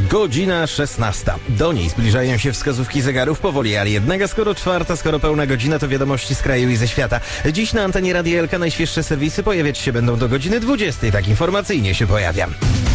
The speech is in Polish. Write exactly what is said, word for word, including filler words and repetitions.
Godzina szesnasta. Do niej zbliżają się wskazówki zegarów powoli, ale jednego, skoro czwarta, skoro pełna godzina, to wiadomości z kraju i ze świata. Dziś na antenie Radia Elka najświeższe serwisy pojawiać się będą do godziny dwudziestej. Tak informacyjnie się pojawiam.